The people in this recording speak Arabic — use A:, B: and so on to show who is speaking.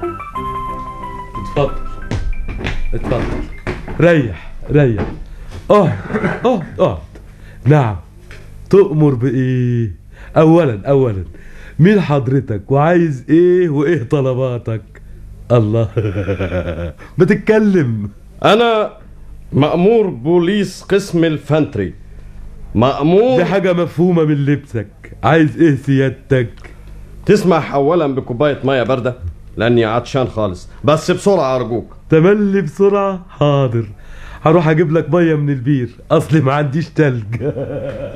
A: اتفضل اتفضل، ريح ريح. اقعد. نعم، تؤمر بايه؟ اولا مين حضرتك وعايز ايه وايه طلباتك؟ الله ما تتكلم.
B: انا مأمور بوليس قسم الفانتري. مأمور.
A: دي حاجة مفهومة من لبسك. عايز ايه سيادتك؟
B: تسمح اولا بكوباية مية باردة لاني عطشان خالص، بس بسرعة ارجوك.
A: تملي بسرعة. حاضر، هروح اجيب لك مية من البير، اصلي ما عنديش تلج.